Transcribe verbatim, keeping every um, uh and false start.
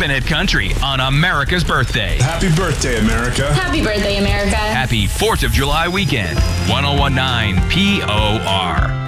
Hit Country on America's birthday. Happy birthday, America. Happy birthday, America. Happy fourth of July weekend. ten nineteen P O R.